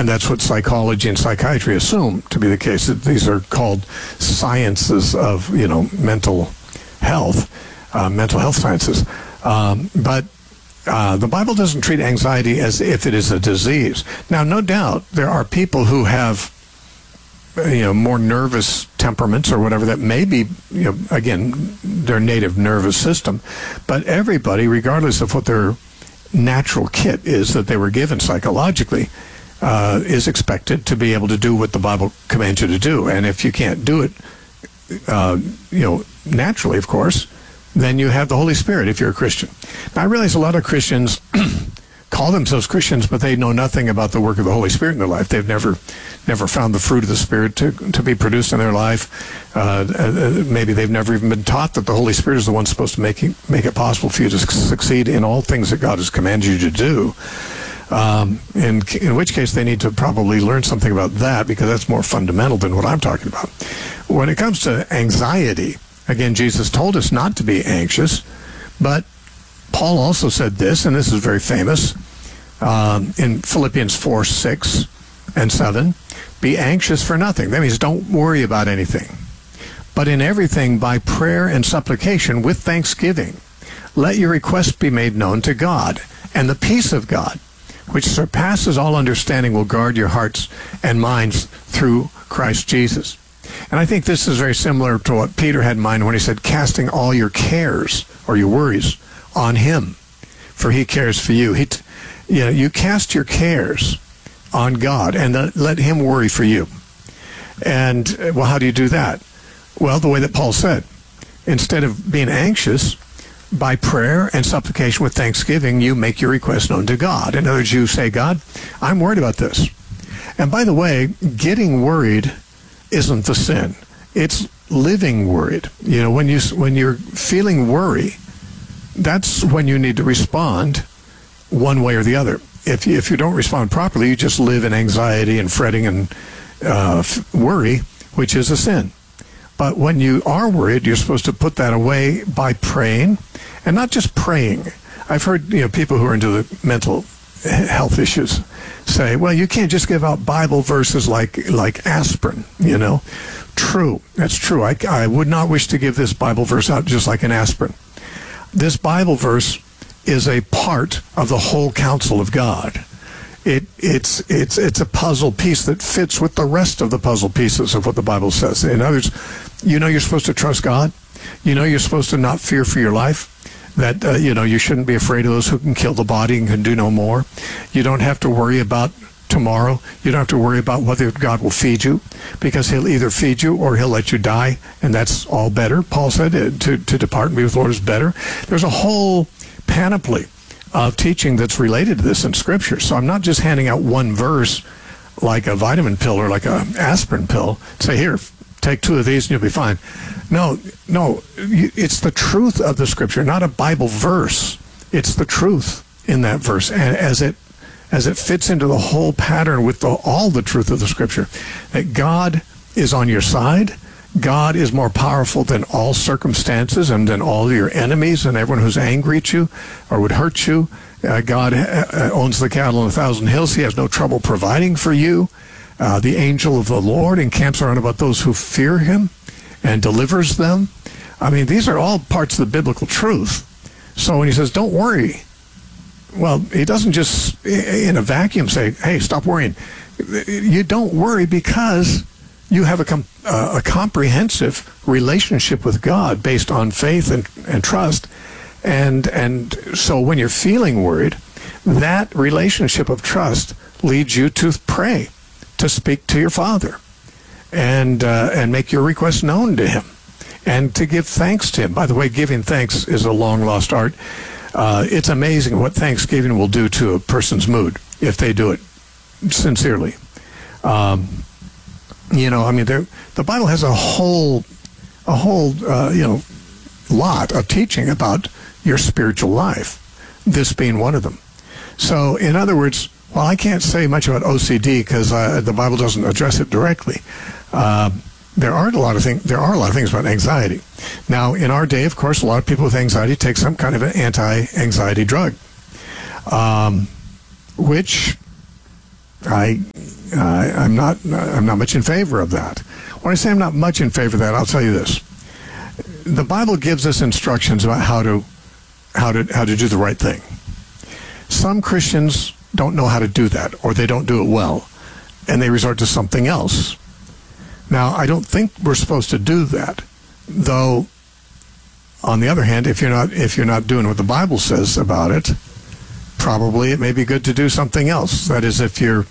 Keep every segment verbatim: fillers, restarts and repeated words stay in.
And that's what psychology and psychiatry assume to be the case. That these are called sciences of, you know, mental health, uh, mental health sciences. Um, but uh, the Bible doesn't treat anxiety as if it is a disease. Now, no doubt there are people who have, you know, more nervous temperaments or whatever that may be, you know, again, their native nervous system. But everybody, regardless of what their natural kit is that they were given psychologically, uh, is expected to be able to do what the Bible commands you to do. And if you can't do it, uh, you know, naturally, of course, then you have the Holy Spirit if you're a Christian. Now, I realize a lot of Christians call themselves Christians, but they know nothing about the work of the Holy Spirit in their life. They've never never found the fruit of the Spirit to, to be produced in their life. Uh, uh, maybe they've never even been taught that the Holy Spirit is the one supposed to make it, make it possible for you to succeed in all things that God has commanded you to do. Um, in, in which case they need to probably learn something about that, because that's more fundamental than what I'm talking about. When it comes to anxiety, again, Jesus told us not to be anxious, but Paul also said this, and this is very famous, um, in Philippians four, six, and seven, be anxious for nothing. That means don't worry about anything. But in everything, by prayer and supplication with thanksgiving, let your requests be made known to God, and the peace of God, which surpasses all understanding, will guard your hearts and minds through Christ Jesus. And I think this is very similar to what Peter had in mind when he said, casting all your cares or your worries on him, for he cares for you. He, t- you know, you cast your cares on God and uh, let him worry for you. And, uh, well, how do you do that? Well, the way that Paul said, instead of being anxious, by prayer and supplication with thanksgiving, you make your request known to God. In other words, you say, God, I'm worried about this. And by the way, getting worried isn't the sin. It's living worried. You know, when you when you're feeling worry, that's when you need to respond one way or the other. If you, if you don't respond properly, you just live in anxiety and fretting and uh, worry, which is a sin. But when you are worried, you're supposed to put that away by praying, and not just praying. I've heard, you know, people who are into the mental health issues say, well, you can't just give out Bible verses like like aspirin, you know. True, that's true. I, I would not wish to give this Bible verse out just like an aspirin. This Bible verse is a part of the whole counsel of God. It it's it's it's a puzzle piece that fits with the rest of the puzzle pieces of what the Bible says. In other words, you know you're supposed to trust God. You know you're supposed to not fear for your life. That, uh, you know, you shouldn't be afraid of those who can kill the body and can do no more. You don't have to worry about tomorrow. You don't have to worry about whether God will feed you, because he'll either feed you or he'll let you die, and that's all better. Paul said to, to depart and be with the Lord is better. There's a whole panoply of teaching that's related to this in Scripture. So I'm not just handing out one verse like a vitamin pill or like a aspirin pill. Say, here, take two of these and you'll be fine. No, no, it's the truth of the Scripture, not a Bible verse. It's the truth in that verse, and as it as it fits into the whole pattern with the, all the truth of the Scripture, that God is on your side. God is more powerful than all circumstances and than all your enemies and everyone who's angry at you or would hurt you. Uh, God uh, owns the cattle on a thousand hills. He has no trouble providing for you. Uh, the angel of the Lord encamps around about those who fear him and delivers them. I mean, these are all parts of the biblical truth. So when he says, don't worry, well, he doesn't just in a vacuum say, hey, stop worrying. You don't worry because you have a, com- uh, a comprehensive relationship with God based on faith and, and trust. And, and so when you're feeling worried, that relationship of trust leads you to pray, to speak to your Father, and uh, and make your request known to him, and to give thanks to him. By the way, giving thanks is a long-lost art. Uh, it's amazing what thanksgiving will do to a person's mood if they do it sincerely. Um, you know, I mean, there, the Bible has a whole, a whole, uh, you know, lot of teaching about your spiritual life, this being one of them. So, in other words, well, I can't say much about O C D because uh, the Bible doesn't address it directly. Uh, there aren't a lot of things. There are a lot of things about anxiety. Now, in our day, of course, a lot of people with anxiety take some kind of an anti-anxiety drug, um, which I, Uh, I'm not. I'm not much in favor of that. When I say I'm not much in favor of that, I'll tell you this: the Bible gives us instructions about how to, how to, how to do the right thing. Some Christians don't know how to do that, or they don't do it well, and they resort to something else. Now, I don't think we're supposed to do that, though. On the other hand, if you're not if you're not doing what the Bible says about it, probably it may be good to do something else. That is, if you're,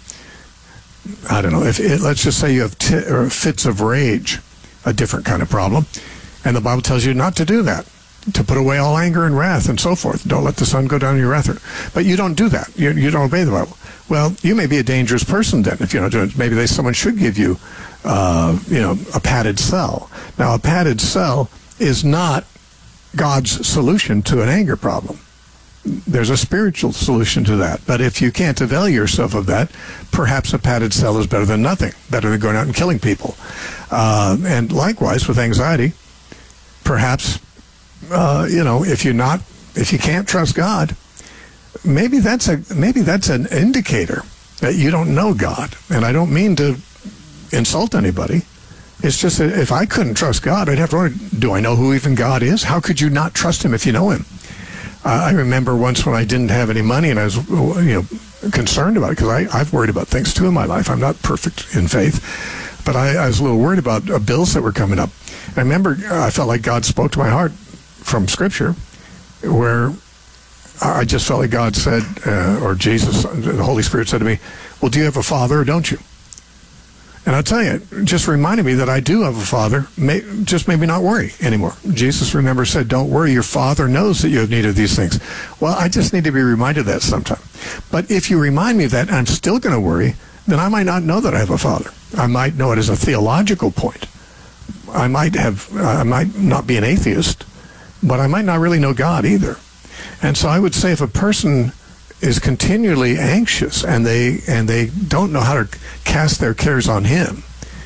I don't know, if it, let's just say you have t- or fits of rage, a different kind of problem, and the Bible tells you not to do that, to put away all anger and wrath and so forth. Don't let the sun go down on your wrath. But you don't do that. You, you don't obey the Bible. Well, you may be a dangerous person then if you're not doing it. Maybe they, someone should give you, uh, you know, a padded cell. Now, a padded cell is not God's solution to an anger problem. There's a spiritual solution to that. But if you can't avail yourself of that, perhaps a padded cell is better than nothing, better than going out and killing people. Uh, and likewise with anxiety, perhaps, uh, you know, if you're not, if you can't trust God, maybe that's a maybe that's an indicator that you don't know God. And I don't mean to insult anybody. It's just that if I couldn't trust God, I'd have to wonder, do I know who even God is? How could you not trust him if you know him? Uh, I remember once when I didn't have any money and I was, you know, concerned about it, because I've worried about things too in my life. I'm not perfect in faith, but I, I was a little worried about uh, bills that were coming up. I remember uh, I felt like God spoke to my heart from Scripture, where I just felt like God said, uh, or Jesus, the Holy Spirit said to me, well, do you have a father or don't you? And I'll tell you, it just reminded me that I do have a father. May, just maybe not worry anymore. Jesus, remember, said, don't worry, your father knows that you have need of these things. Well, I just need to be reminded of that sometime. But if you remind me of that and I'm still going to worry, then I might not know that I have a father. I might know it as a theological point. I might have, I might not be an atheist, but I might not really know God either. And so I would say if a person is continually anxious and they and they don't know how to cast their cares on him,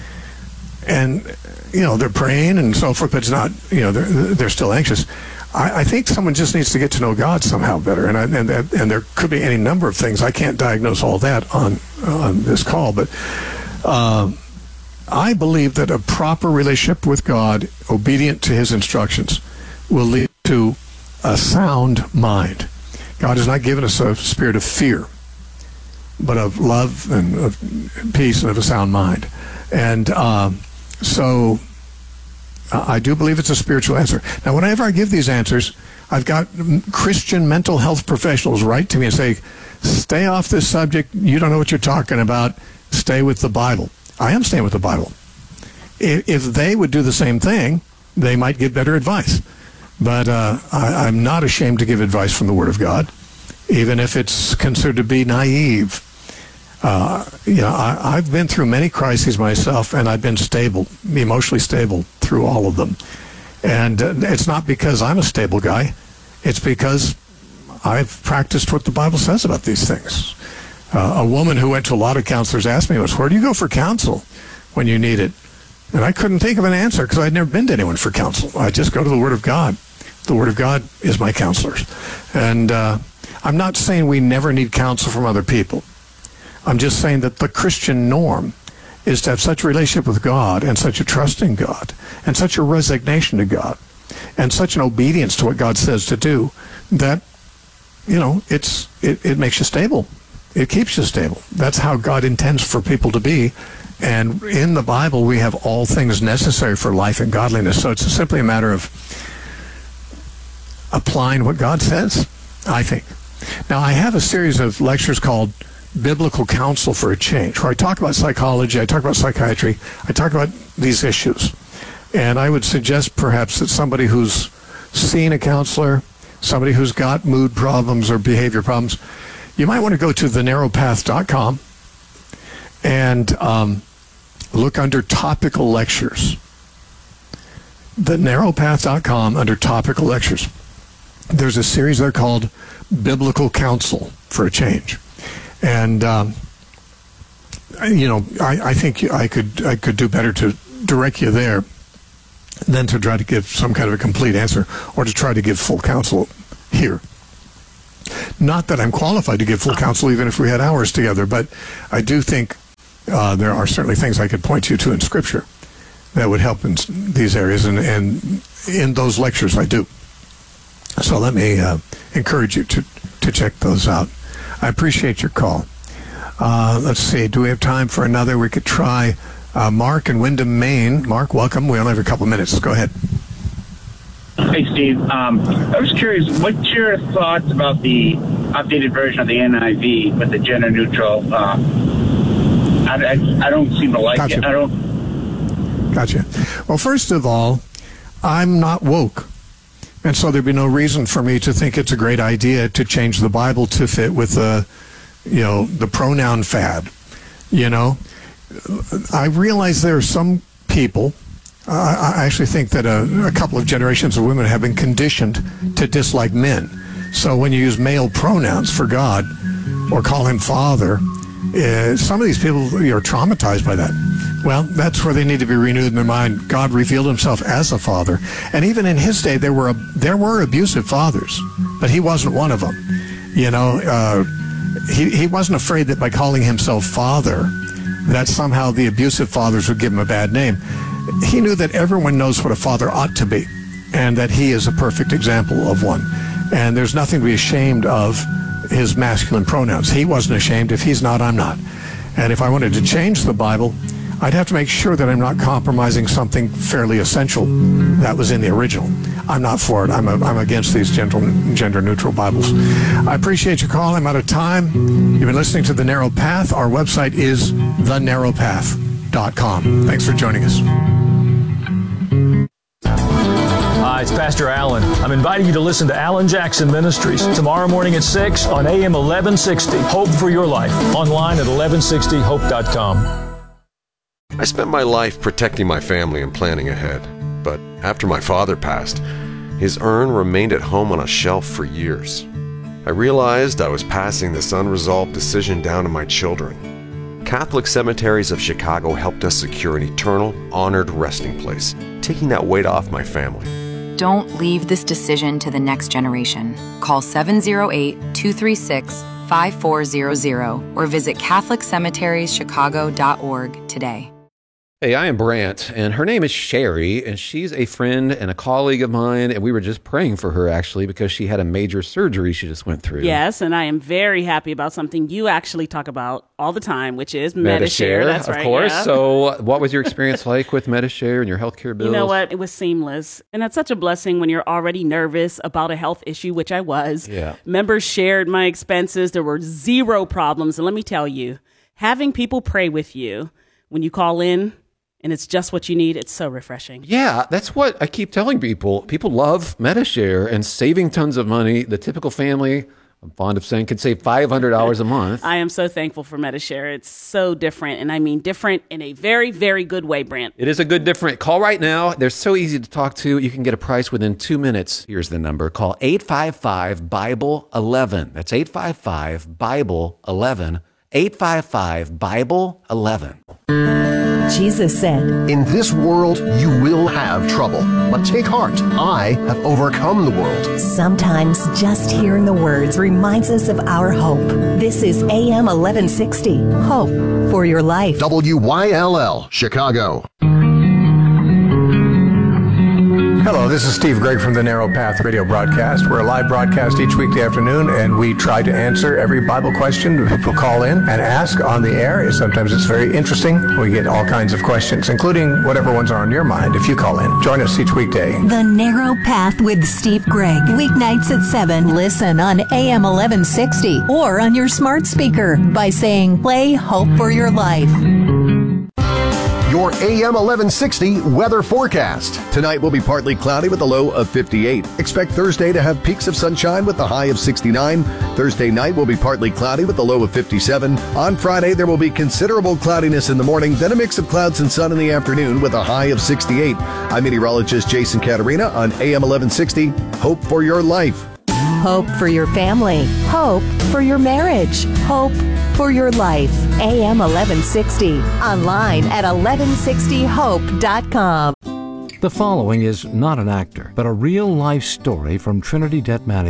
and you know they're praying and so forth, but it's not, you know, they're they're still anxious. I, I think someone just needs to get to know God somehow better, and I, and and there could be any number of things. I can't diagnose all that on on this call, but uh, I believe that a proper relationship with God, obedient to his instructions, will lead to a sound mind. God has not given us a spirit of fear, but of love and of peace and of a sound mind. And um, so I do believe it's a spiritual answer. Now, whenever I give these answers, I've got Christian mental health professionals write to me and say, stay off this subject. You don't know what you're talking about. Stay with the Bible. I am staying with the Bible. If they would do the same thing, they might get better advice. But uh, I, I'm not ashamed to give advice from the Word of God, even if it's considered to be naive. Uh, you know, I, I've been through many crises myself, and I've been stable, emotionally stable through all of them. And uh, it's not because I'm a stable guy. It's because I've practiced what the Bible says about these things. Uh, a woman who went to a lot of counselors asked me, where do you go for counsel when you need it? And I couldn't think of an answer because I'd never been to anyone for counsel. I just go to the Word of God. The Word of God is my counselors. And uh, I'm not saying we never need counsel from other people. I'm just saying that the Christian norm is to have such a relationship with God and such a trust in God and such a resignation to God and such an obedience to what God says to do that, you know, it's it, it makes you stable. It keeps you stable. That's how God intends for people to be. And in the Bible, we have all things necessary for life and godliness. So it's simply a matter of applying what God says, I think. Now, I have a series of lectures called Biblical Counsel for a Change, where I talk about psychology, I talk about psychiatry, I talk about these issues. And I would suggest perhaps that somebody who's seen a counselor, somebody who's got mood problems or behavior problems, you might want to go to the narrow path dot com and um, look under topical lectures. the narrow path dot com, under topical lectures. There's a series there called Biblical Counsel for a Change. And, um, you know, I, I think I could I could do better to direct you there than to try to give some kind of a complete answer or to try to give full counsel here. Not that I'm qualified to give full counsel even if we had hours together, but I do think uh, there are certainly things I could point you to in Scripture that would help in these areas, and, and in those lectures I do. So let me uh, encourage you to, to check those out. I appreciate your call. Uh, let's see, do we have time for another? We could try uh, Mark in Windham, Maine. Mark, welcome. We only have a couple minutes. Go ahead. Hey, Steve. Um, I was curious, what's your thoughts about the updated version of the N I V with the gender neutral? Uh, I, I, I don't seem to like gotcha. it. I don't. Gotcha. Well, first of all, I'm not woke. And so there'd be no reason for me to think it's a great idea to change the Bible to fit with the, you know, the pronoun fad. You know, I realize there are some people, uh, I actually think that a, a couple of generations of women have been conditioned to dislike men. So when you use male pronouns for God or call him father, uh, some of these people are traumatized by that. Well, that's where they need to be renewed in their mind. God revealed himself as a father. And even in his day, there were, there were abusive fathers, but he wasn't one of them. You know, uh, he, he wasn't afraid that by calling himself father, that somehow the abusive fathers would give him a bad name. He knew that everyone knows what a father ought to be, and that he is a perfect example of one. And there's nothing to be ashamed of his masculine pronouns. He wasn't ashamed. If he's not, I'm not. And if I wanted to change the Bible, I'd have to make sure that I'm not compromising something fairly essential that was in the original. I'm not for it. I'm, a, I'm against these gender-neutral Bibles. I appreciate your call. I'm out of time. You've been listening to The Narrow Path. Our website is the narrow path dot com. Thanks for joining us. Hi, it's Pastor Alan. I'm inviting you to listen to Alan Jackson Ministries tomorrow morning at six on A M eleven sixty. Hope for your life. Online at eleven sixty hope dot com. I spent my life protecting my family and planning ahead. But after my father passed, his urn remained at home on a shelf for years. I realized I was passing this unresolved decision down to my children. Catholic Cemeteries of Chicago helped us secure an eternal, honored resting place, taking that weight off my family. Don't leave this decision to the next generation. Call seven oh eight, two three six, five four zero zero or visit catholic cemeteries chicago dot org today. Hey, I am Brant, and her name is Sherry, and she's a friend and a colleague of mine, and we were just praying for her, actually, because she had a major surgery she just went through. Yes, and I am very happy about something you actually talk about all the time, which is Medi-Share. Medi-Share, That's of right, course. yeah. So what was your experience like with Medi-Share and your healthcare bills? You know what? It was seamless, and that's such a blessing when you're already nervous about a health issue, which I was. Yeah. Members shared my expenses. There were zero problems, and let me tell you, having people pray with you when you call in, and it's just what you need, it's so refreshing. Yeah, that's what I keep telling people. People love Medi-Share and saving tons of money. The typical family, I'm fond of saying, can save five hundred dollars a month. I am so thankful for Medi-Share. It's so different, and I mean different in a very, very good way, Brant. It is a good different. Call right now. They're so easy to talk to. You can get a price within two minutes. Here's the number. Call eight five five, Bible eleven. That's eight five five, Bible eleven. eight five five, Bible eleven. Jesus said, "In this world you will have trouble, but take heart. I have overcome the world." Sometimes just hearing the words reminds us of our hope. This is A M eleven sixty, Hope for Your Life. W Y L L, Chicago. Hello, this is Steve Gregg from the Narrow Path radio broadcast. We're a live broadcast each weekday afternoon, and we try to answer every Bible question people call in and ask on the air. Sometimes it's very interesting. We get all kinds of questions, including whatever ones are on your mind if you call in. Join us each weekday. The Narrow Path with Steve Gregg. Weeknights at seven. Listen on A M eleven sixty or on your smart speaker by saying, play Hope for Your Life. Your A M eleven sixty weather forecast. Tonight will be partly cloudy with a low of fifty-eight. Expect Thursday to have peaks of sunshine with a high of sixty-nine. Thursday night will be partly cloudy with a low of fifty-seven. On Friday, there will be considerable cloudiness in the morning, then a mix of clouds and sun in the afternoon with a high of sixty-eight. I'm meteorologist Jason Caterina on A M eleven sixty. Hope for your life. Hope for your family. Hope for your marriage. Hope for your life. A M eleven sixty. Online at eleven sixty hope dot com. The following is not an actor, but a real-life story from Trinity Debt Management.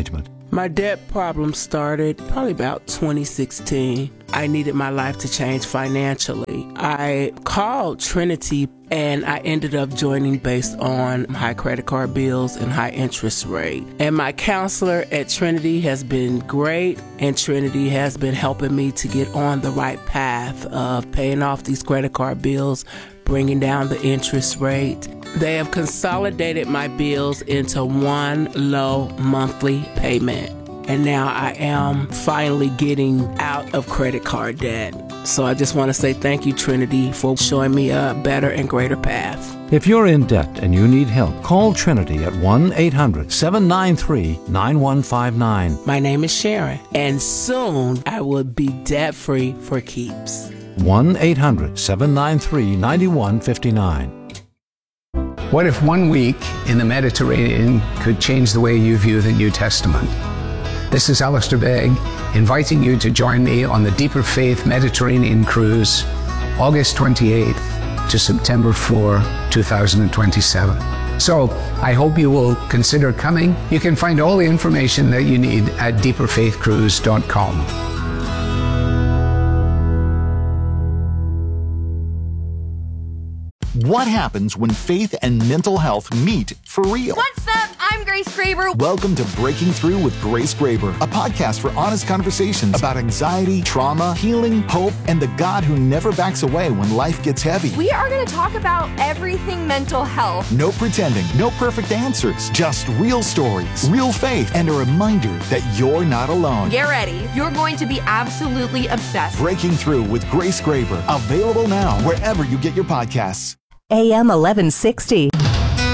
My debt problem started probably about twenty sixteen. I needed my life to change financially. I called Trinity and I ended up joining based on high credit card bills and high interest rate. And my counselor at Trinity has been great, and Trinity has been helping me to get on the right path of paying off these credit card bills, bringing down the interest rate. They have consolidated my bills into one low monthly payment. And now I am finally getting out of credit card debt. So I just want to say thank you, Trinity, for showing me a better and greater path. If you're in debt and you need help, call Trinity at one eight hundred seven nine three nine one five nine. My name is Sharon, and soon I will be debt-free for keeps. one eight hundred seven nine three nine one five nine. What if one week in the Mediterranean could change the way you view the New Testament? This is Alistair Begg, inviting you to join me on the Deeper Faith Mediterranean Cruise, August twenty-eighth to September fourth, twenty twenty-seven. So, I hope you will consider coming. You can find all the information that you need at deeper faith cruise dot com. What happens when faith and mental health meet for real? What's up? I'm Grace Graber. Welcome to Breaking Through with Grace Graber, a podcast for honest conversations about anxiety, trauma, healing, hope, and the God who never backs away when life gets heavy. We are going to talk about everything mental health. No pretending, no perfect answers, just real stories, real faith, and a reminder that you're not alone. Get ready. You're going to be absolutely obsessed. Breaking Through with Grace Graber, available now wherever you get your podcasts. A M eleven sixty.